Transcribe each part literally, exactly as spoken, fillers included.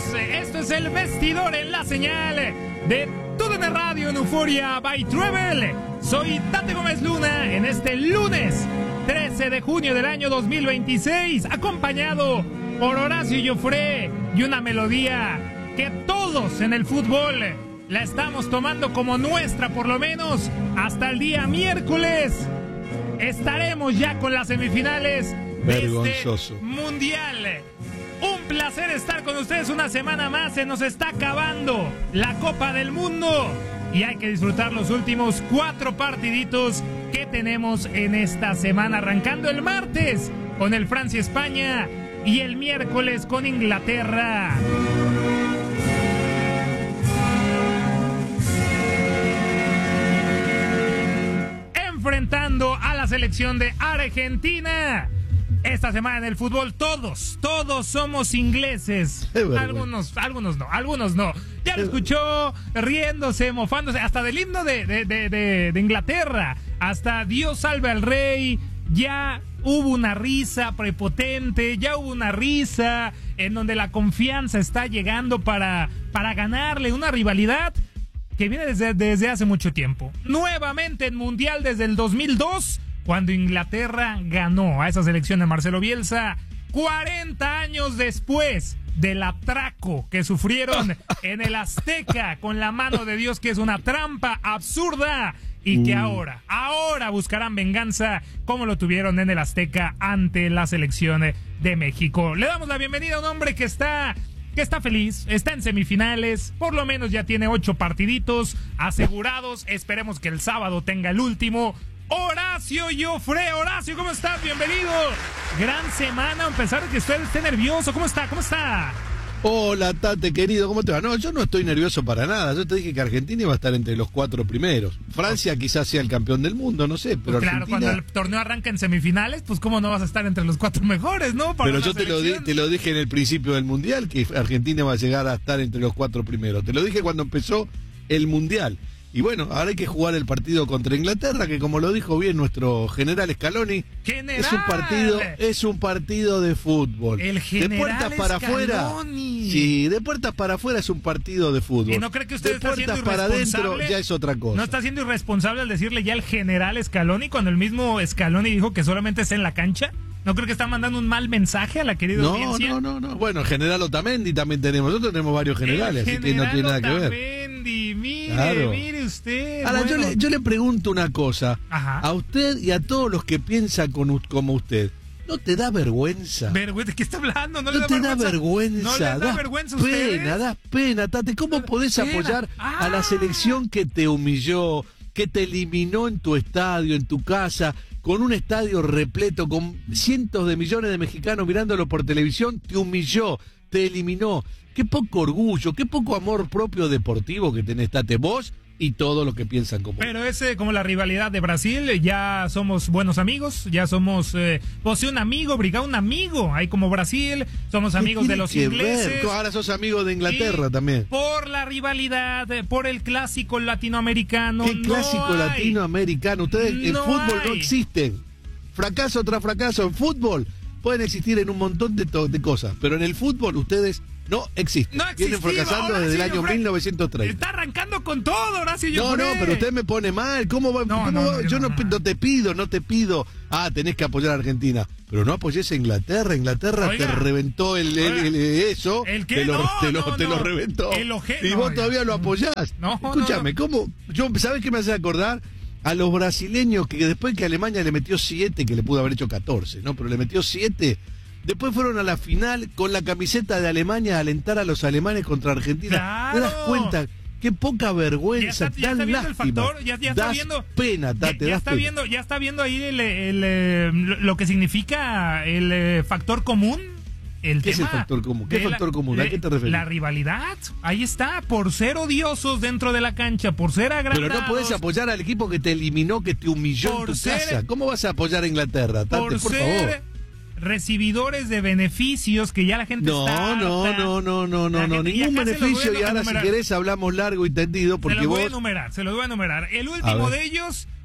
Esto es El Vestidor en la señal de T U D N Radio en Euforia by Travel. Soy Tate Gómez Luna en este lunes trece de junio del año dos mil veintiséis, acompañado por Horacio Joffre y una melodía que todos en el fútbol la estamos tomando como nuestra, por lo menos hasta el día miércoles. Estaremos ya con las semifinales de este mundial. Un placer estar con ustedes una semana más. Se nos está acabando la Copa del Mundo y hay que disfrutar los últimos cuatro partiditos que tenemos en esta semana, arrancando el martes con el Francia-España y el miércoles con Inglaterra. Enfrentando a la selección de Argentina. Esta semana en el fútbol todos, todos somos ingleses. Algunos, algunos no, algunos no. Ya lo escuchó riéndose, mofándose, hasta del himno de, de, de, de, de Inglaterra, hasta Dios salve al rey. Ya hubo una risa prepotente, ya hubo una risa en donde la confianza está llegando para, para ganarle una rivalidad que viene desde, desde hace mucho tiempo. Nuevamente en Mundial desde el dos mil dos, cuando Inglaterra ganó a esa selección de Marcelo Bielsa, cuarenta años después del atraco que sufrieron en el Azteca con la mano de Dios, que es una trampa absurda, y que ahora, ahora buscarán venganza como lo tuvieron en el Azteca ante la selección de México. Le damos la bienvenida a un hombre que está... que está feliz, está en semifinales, por lo menos ya tiene ocho partiditos asegurados, esperemos que el sábado tenga el último. Horacio Joffre. Horacio, ¿cómo estás? Bienvenido. Gran semana, a pesar de que usted esté nervioso. ¿Cómo está? ¿Cómo está? Hola, Tate, querido, ¿cómo te va? No, yo no estoy nervioso para nada. Yo te dije que Argentina iba a estar entre los cuatro primeros. Francia quizás sea el campeón del mundo, no sé, pero pues claro, Argentina... cuando el torneo arranca en semifinales, pues cómo no vas a estar entre los cuatro mejores, ¿no? Para pero yo te lo, di, te lo dije en el principio del Mundial, que Argentina va a llegar a estar entre los cuatro primeros. Te lo dije cuando empezó el Mundial. Y bueno, ahora hay que jugar el partido contra Inglaterra, que como lo dijo bien nuestro general Scaloni, ¡General! es un partido, es un partido de fútbol. El general de puertas para afuera, sí, de puertas para afuera es un partido de fútbol. ¿Y no cree que usted de está siendo puertas para adentro ya es otra cosa? ¿No está siendo irresponsable al decirle ya el general Scaloni cuando el mismo Scaloni dijo que solamente es en la cancha? ¿No creo que está mandando un mal mensaje a la querida no, audiencia? No, no, no. Bueno, general Otamendi también tenemos. Nosotros tenemos varios generales, el así que no tiene nada que ver. Otamendi, mire, claro. mire usted. Ahora, bueno. yo, le, yo le pregunto una cosa. Ajá. A usted y a todos los que piensan con, como usted. ¿No te da vergüenza? ¿Vergüenza? ¿De qué está hablando? ¿No, ¿No le da te vergüenza? da vergüenza? ¿No le da das vergüenza a pena, ustedes? das pena, Tate. ¿Cómo ¿Pero podés pena? apoyar ah. a la selección que te humilló, que te eliminó en tu estadio, en tu casa, con un estadio repleto, con cientos de millones de mexicanos mirándolo por televisión, te humilló, te eliminó? Qué poco orgullo, qué poco amor propio deportivo que tenés, Tate, vos y todos los que piensan como Pero ese, como la rivalidad de Brasil, ya somos buenos amigos, ya somos, eh, posee un amigo, Brigada un amigo, ahí como Brasil, somos amigos de los ingleses. Ver? Ahora sos amigo de Inglaterra también. Por la rivalidad, por el clásico latinoamericano. ¿Qué clásico no latinoamericano? Ustedes, en no fútbol hay. no existen. Fracaso tras fracaso en fútbol. Pueden existir en un montón de, de cosas, pero en el fútbol ustedes no existen. No Vienen fracasando desde el año Joffre. mil novecientos treinta. Está arrancando con todo, Horacio No, Joffre. no, pero usted me pone mal. ¿Cómo va? No, ¿Cómo no, va? no, Yo no, no, no te pido, no te pido. Ah, tenés que apoyar a Argentina. Pero no apoyes a Inglaterra. Inglaterra Oiga, te reventó el, el, el, el eso. ¿El qué? Te lo, No, te lo, no, te lo no. reventó. El oje... Y no, vos ya. todavía lo apoyás. No, Escúchame, no, no. ¿cómo? Yo, ¿sabés qué me hace acordar? A los brasileños que después que Alemania le metió siete, que le pudo haber hecho catorce, ¿no? Pero le metió siete. Después fueron a la final con la camiseta de Alemania a alentar a los alemanes contra Argentina. ¡Claro! ¿Te das cuenta? Qué poca vergüenza, Ya está, ya tan está viendo el lástima. factor, ya, ya está das viendo. pena, Tate, ya, ya das está pena. viendo, ya está viendo ahí el, el, el, lo que significa el eh, factor común. El ¿Qué tema es el factor común? ¿Qué de factor la, común? ¿A de, qué te refieres? La rivalidad. Ahí está, por ser odiosos dentro de la cancha, por ser agrandados. Pero no podés apoyar al equipo que te eliminó, que te humilló Por en tu ser- casa. ¿Cómo vas a apoyar a Inglaterra, Tate, por, por, ser favor? recibidores de beneficios que ya la gente No, está no, harta. no, no, no, La no, no, gente- y ningún acá se los beneficio. voy a Y ahora, si enumerar. querés, hablamos largo y tendido, Se porque los voy a vos. enumerar, se los voy a enumerar. El A último ver. de ellos,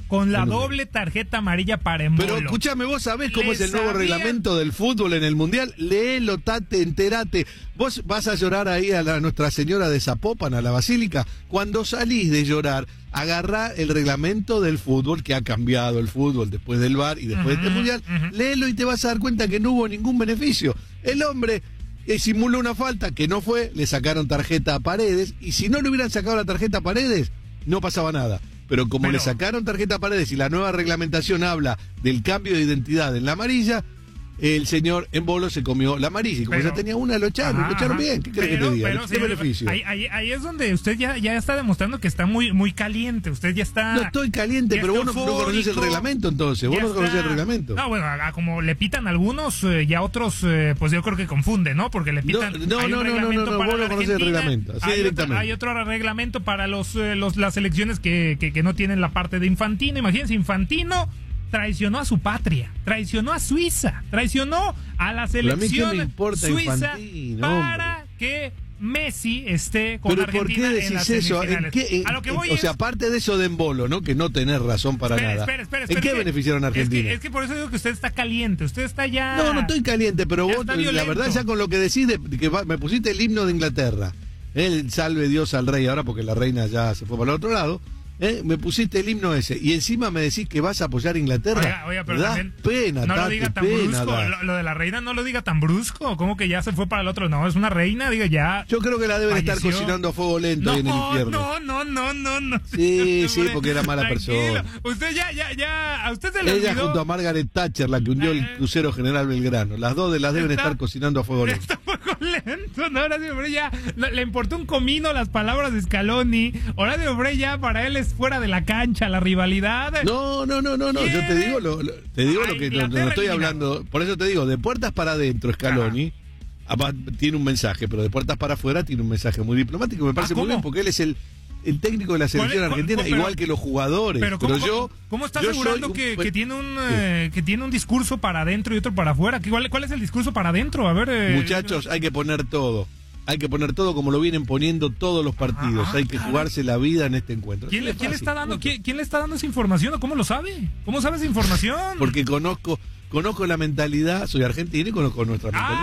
con la doble tarjeta amarilla para Embolo. Pero escúchame, vos sabés cómo Le es el nuevo sabía... reglamento del fútbol en el Mundial. Léelo, tate, enterate. Vos vas a llorar ahí a la, Nuestra Señora de Zapopan, a la Basílica. Cuando salís de llorar, agarrá el reglamento del fútbol, que ha cambiado el fútbol después del V A R y después uh-huh, de este Mundial. Uh-huh. Léelo y te vas a dar cuenta que no hubo ningún beneficio. El hombre eh, simuló una falta que no fue, le sacaron tarjeta a Paredes, y si no le hubieran sacado la tarjeta a Paredes, no pasaba nada. Pero como Pero... le sacaron tarjeta a Paredes y la nueva reglamentación habla del cambio de identidad en la amarilla, el señor Embolo se comió la amarilla. Y como pero, ya tenía una, lo echaron, ajá, lo echaron bien. ¿Qué crees que te diga? Pero, ¿Qué señor, beneficio? Ahí, ahí, ahí es donde usted ya, ya está demostrando que está muy, muy caliente. Usted ya está... No estoy caliente, pero vos no, no conocés el reglamento entonces. Vos no conocés el reglamento. No, bueno, a, a como le pitan algunos eh, y a otros, eh, pues yo creo que confunden, ¿no? Porque le pitan... No, no, no, no, no, no, no, vos no conocés el reglamento. Así hay, directamente. Otro, hay otro reglamento para los, eh, los las selecciones que, que, que no tienen la parte de Infantino. Imagínense, Infantino... traicionó a su patria, traicionó a Suiza, traicionó a la selección suiza Infantino, para hombre. que Messi esté con ¿Pero Argentina por qué decís en las eso? semifinales. ¿En qué, en, a lo que voy o es... sea, aparte de eso de Embolo, ¿no? Que no tenés razón para espera, nada. Espera, espera, espera, ¿En qué que, beneficiaron a Argentina? Es que, es que por eso digo que usted está caliente, usted está ya... No, no estoy caliente, pero vos, la verdad, ya con lo que decís, de, que va, me pusiste el himno de Inglaterra. El salve Dios al rey ahora, porque la reina ya se fue para el otro lado. ¿Eh? Me pusiste el himno ese y encima me decís que vas a apoyar a Inglaterra. Oiga, oiga, pero da también pena, no tate, lo diga tan pena, brusco. Lo, lo de la reina no lo diga tan brusco. ¿Cómo que ya se fue para el otro? No, es una reina, diga ya. Yo creo que la deben falleció. estar cocinando a fuego lento no, ahí en el infierno. No, no, no, no, no. Sí, sí, porque era mala Tranquilo. persona. Usted ya, ya, ya, a usted se le Ella olvidó. junto a Margaret Thatcher, la que hundió el crucero General Belgrano. Las dos de las deben está, estar cocinando a fuego lento. Está a fuego lento, no, Horacio Frey ya le importó un comino las palabras de Scaloni. Horacio Frey ya para él es fuera de la cancha. La rivalidad. No, no, no, no, no. Yo te digo lo, lo te digo lo que no, no estoy hablando. Por eso te digo, de puertas para adentro, Scaloni ah. tiene un mensaje, pero de puertas para afuera tiene un mensaje muy diplomático. Me parece ah, muy bien porque él es el, el técnico de la selección ¿Cuál, argentina, cuál, pero, igual que los jugadores. Pero, pero ¿cómo, yo. ¿Cómo está yo asegurando un, que, pues, que tiene un eh, que tiene un discurso para adentro y otro para afuera? ¿Cuál, ¿Cuál es el discurso para adentro? A ver. Eh, Muchachos, hay que poner todo. Hay que poner todo como lo vienen poniendo todos los partidos. Ah, Hay que claro. jugarse la vida en este encuentro. ¿Quién, le, ¿quién le está dando ¿quién, ¿Quién le está dando esa información o cómo lo sabe? ¿Cómo sabe esa información? Porque conozco conozco la mentalidad, soy argentino y conozco nuestra mentalidad.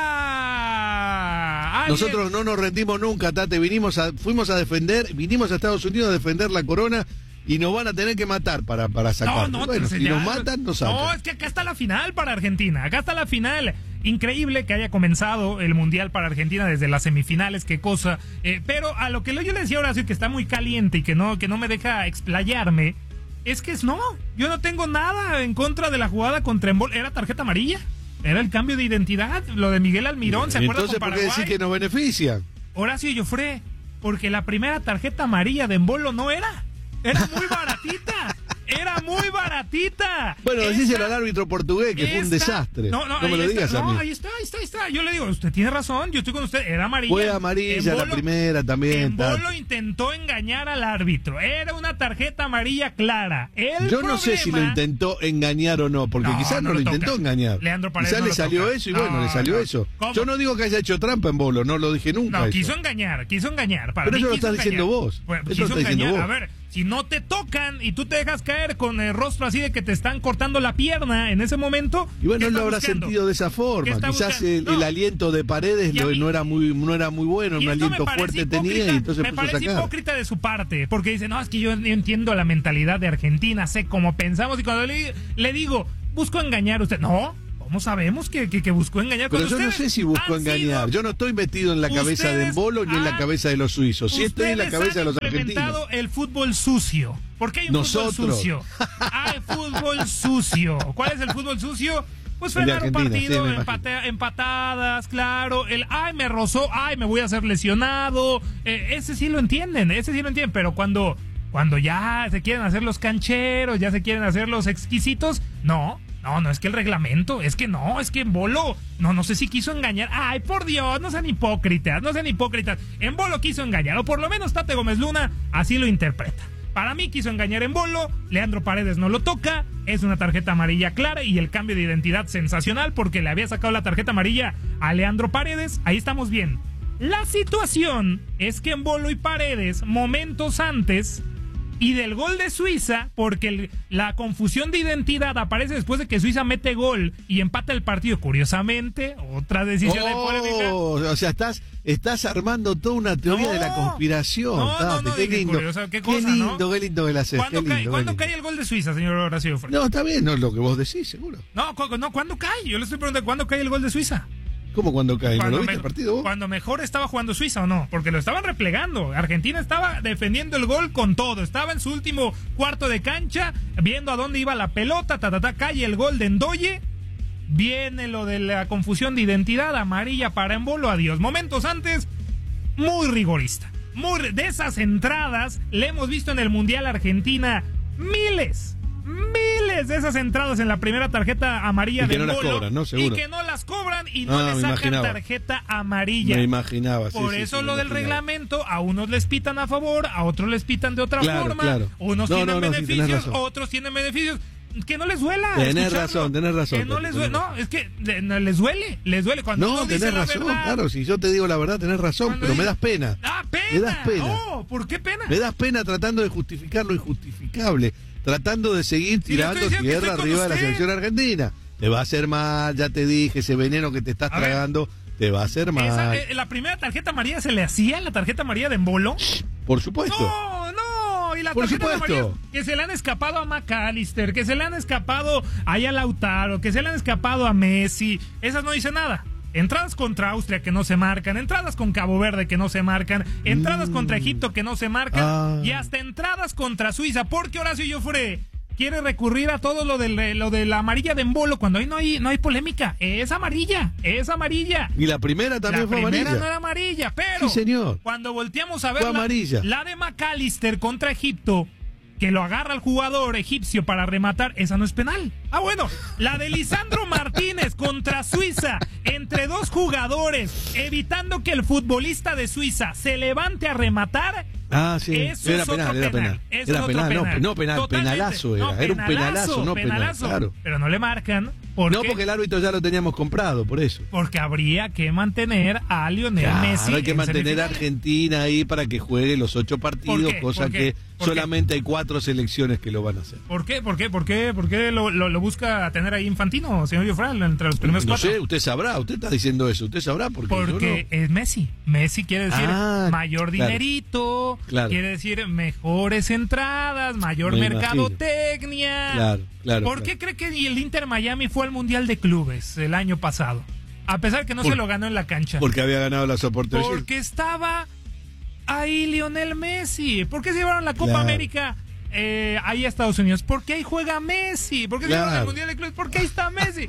Ah, Nosotros no nos rendimos nunca, Tate, vinimos a, fuimos a defender, vinimos a Estados Unidos a defender la corona. Y nos van a tener que matar para, para sacar. No, no, bueno, si nos matan, nos sacan. No, es que acá está la final para Argentina. Acá está la final. Increíble que haya comenzado el Mundial para Argentina desde las semifinales, qué cosa. Eh, pero a lo que yo le decía a Horacio, que está muy caliente y que no, que no me deja explayarme, es que es no. Yo no tengo nada en contra de la jugada contra Embolo. Era tarjeta amarilla. Era el cambio de identidad. Lo de Miguel Almirón, ¿se acuerda con Paraguay? Entonces, ¿por qué decir que nos beneficia? Horacio Joffre, porque la primera tarjeta amarilla de Embolo no era. Era muy baratita. Era muy baratita. Bueno, esta, decíselo al árbitro portugués que esta, fue un desastre. No, no, no me lo está, digas a no, mí. Ahí está, ahí está, ahí está. Yo le digo, usted tiene razón, yo estoy con usted. Era amarilla. Fue amarilla Embolo, la primera también. Embolo intentó engañar al árbitro. Era una tarjeta amarilla clara. El yo problema, no sé si lo intentó engañar o no, porque no, quizás no, no lo, lo intentó engañar. Leandro Paredes quizás no le salió toca. eso y no, bueno, le salió no. eso. ¿Cómo? Yo no digo que haya hecho trampa Embolo, no lo dije nunca. No, eso. quiso engañar, quiso engañar. Para Pero mí eso lo quiso estás engañar. diciendo vos. Bueno, eso quiso lo estás engañar. diciendo vos. A ver, si no te tocan y tú te dejas caer con el rostro así de que te están cortando la pierna en ese momento. Y bueno, él lo habrá buscando? sentido de esa forma. Quizás el, no. el aliento de Paredes lo, mí, no era muy no era muy bueno, un aliento fuerte tenía y entonces me puso parece a sacar. hipócrita de su parte, porque dice, no, es que yo, yo entiendo la mentalidad de Argentina, sé cómo pensamos, y cuando le, le digo, busco engañar a usted, no. ¿Cómo sabemos que, que, que buscó engañar? Pero yo no sé si buscó engañar. Sido, yo no estoy metido en la cabeza de Embolo ni en la cabeza de los suizos. Sí estoy en la cabeza de los argentinos. Ustedes han implementado el fútbol sucio. ¿Por qué hay un Nosotros. fútbol sucio? Hay fútbol sucio. ¿Cuál es el fútbol sucio? Pues frenar un partido, sí, empate, empatadas, claro. El, ay, me rozó, ay, me voy a hacer lesionado. Eh, ese sí lo entienden, ese sí lo entienden. Pero cuando, cuando ya se quieren hacer los cancheros, ya se quieren hacer los exquisitos, no. No, no es que el reglamento, es que no, es que Embolo, no, no sé si quiso engañar. Ay, por Dios, no sean hipócritas, no sean hipócritas. Embolo quiso engañar, o por lo menos Tate Gómez Luna así lo interpreta. Para mí quiso engañar Embolo, Leandro Paredes no lo toca, es una tarjeta amarilla clara y el cambio de identidad sensacional porque le había sacado la tarjeta amarilla a Leandro Paredes, ahí estamos bien. La situación es que Embolo y Paredes, momentos antes, y del gol de Suiza, porque el, la confusión de identidad aparece después de que Suiza mete gol y empata el partido. Curiosamente, otra decisión de polémica. O sea, estás, estás armando toda una teoría no, de la conspiración. No, no, no, qué, lindo, curioso, qué, cosa, qué lindo, ¿no? qué lindo que la haces. ¿Cuándo, qué cae, lindo, ¿cuándo qué lindo. cae el gol de Suiza, señor Horacio Fred? No, está bien, no es lo que vos decís, seguro. No, cu no, ¿cuándo cae? Yo le estoy preguntando, ¿cuándo cae el gol de Suiza? ¿Cómo cuando cae? ¿No lo viste me, el partido vos? Cuando mejor estaba jugando Suiza o no, porque lo estaban replegando. Argentina estaba defendiendo el gol con todo. Estaba en su último cuarto de cancha, viendo a dónde iba la pelota, ta, ta, ta, cae el gol de Ndoye. Viene lo de la confusión de identidad, amarilla para Embolo, adiós. Momentos antes, muy rigorista. Muy, de esas entradas, le hemos visto en el Mundial Argentina miles. Miles de esas entradas en la primera tarjeta amarilla de no las Embolo, cobran, ¿no? Seguro. Y que no las cobran y no Ah, le me sacan imaginaba. tarjeta amarilla. Me imaginaba. Por sí, eso sí, sí, lo me del imaginaba. reglamento, a unos les pitan a favor, a otros les pitan de otra Claro, forma. claro. Unos No, tienen no, no, sí, tenés beneficios, razón. otros tienen beneficios. Que no les duela. Tenés escucharlo. razón, tenés razón. Que no tenés les duele. razón. No, es que le- no, les duele. Les duele. Cuando No, uno dice tenés la razón, verdad, claro, si yo te digo la verdad, tenés razón, cuando pero me dice- das pena. Ah, pena. Me das pena. Oh, ¿por qué pena? Me das pena tratando de justificar lo injustificable, tratando de seguir Sí, le estoy tirando diciendo que tierra estoy con arriba de la usted. selección argentina. Te va a hacer mal, ya te dije, ese veneno que te estás A ver. tragando, te va a hacer mal. Esa, eh, la primera tarjeta amarilla se le hacía la tarjeta amarilla de Embolo. Por supuesto. No, no, y la Por tarjeta supuesto. amarilla que se le han escapado a McAllister, que se le han escapado ahí a Lautaro, que se le han escapado a Messi, esas no dicen nada. Entradas contra Austria que no se marcan, entradas con Cabo Verde que no se marcan, entradas Mm. contra Egipto que no se marcan Ah. y hasta entradas contra Suiza, porque Horacio Joffre quiere recurrir a todo lo, del, lo de la amarilla de Embolo cuando ahí no hay, no hay polémica. Es amarilla, es amarilla. Y la primera también La fue primera amarilla. no era amarilla, pero Sí, señor. cuando volteamos a ver Fue la, amarilla. la de McAllister contra Egipto, que lo agarra el jugador egipcio para rematar, esa no es penal. Ah, bueno, la de Lisandro Martínez contra Suiza, entre dos jugadores, evitando que el futbolista de Suiza se levante a rematar. Ah, sí. Eso era es otro penal, era penal. Eso Era es otro penal, no, penal. no penal, Totalmente. penalazo era. No, Era un penalazo, no penal, penalazo. claro. Pero no le marcan. ¿Por No, qué? porque el árbitro ya lo teníamos comprado, por eso. Porque habría que mantener a Lionel Claro, Messi. hay que en mantener a semifinales. Argentina ahí para que juegue los ocho partidos, ¿Por qué? cosa ¿Por qué? que ¿Por qué? solamente hay cuatro selecciones que lo van a hacer. ¿Por qué? ¿Por qué? ¿Por qué? ¿Por qué lo, lo, lo busca tener ahí Infantino, señor Jofral, entre los primeros No cuatro? sé, usted sabrá, usted está diciendo eso, usted sabrá porque, Porque yo no. es Messi. Messi quiere decir Ah, mayor claro. dinerito, Claro. quiere decir mejores entradas, mayor Me mercadotecnia. Claro, claro. ¿Por claro. qué cree que el Inter Miami fue al Mundial de Clubes el año pasado? A pesar que no Por- se lo ganó en la cancha. Porque había ganado la Supporter Shield. Porque estaba ahí Lionel Messi. ¿Por qué se llevaron la Copa Claro. América eh, ahí a Estados Unidos? Porque ahí juega Messi. ¿Por qué se Claro. llevaron el Mundial de Clubes? Porque ahí está Messi.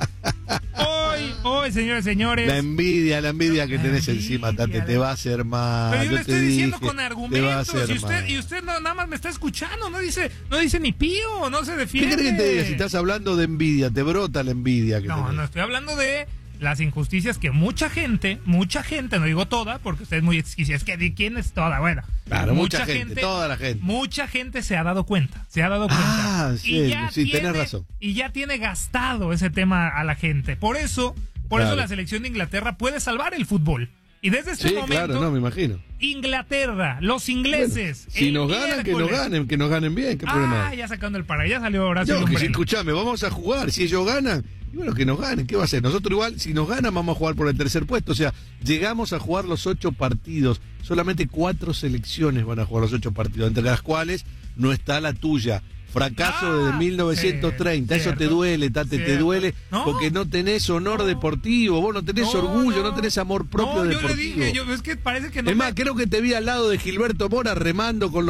Hoy, hoy, señores, señores. La envidia, la envidia que La tenés envidia, encima, Tate, te va a hacer mal. Pero yo, le te estoy diciendo dije, con te va a argumentos hacer y usted, mal. y usted no, nada más me está escuchando, no dice, no dice ni pío, no se ¿Qué defiende. querés que te diga? Si estás hablando de envidia, te brota la envidia que No, tenés. no estoy hablando de las injusticias que mucha gente, mucha gente, no digo toda, porque usted es muy exquisita, es que ¿de quién es toda? Bueno, Claro, mucha gente, toda la gente. Mucha gente se ha dado cuenta, se ha dado cuenta. Ah, sí, sí, tiene, tenés razón. Y ya tiene gastado ese tema a la gente. Por eso, por Claro. eso la selección de Inglaterra puede salvar el fútbol. Y desde este Sí, momento, claro, no, me imagino. Inglaterra, los ingleses. Bueno, si el nos ganan, que nos miércoles. ganen, que nos ganen bien, ¿qué problema Ah, hay? ya sacando el para, ya salió Horacio No, que si, Lumbrera. escuchame, vamos a jugar. Si ellos ganan, y bueno, que nos ganen. ¿Qué va a hacer? Nosotros igual, si nos ganan, vamos a jugar por el tercer puesto. O sea, llegamos a jugar los ocho partidos. Solamente cuatro selecciones van a jugar los ocho partidos, entre las cuales no está la tuya. Fracaso Ah, desde mil novecientos treinta. sí, Eso te cierto, duele, Tate, te cierto. duele. No. Porque no tenés honor No. deportivo. Vos no tenés No, orgullo, no. no, tenés amor propio no, yo deportivo. le dije, yo, es que parece que no es me- más, creo que te vi al lado de Gilberto Mora remando con los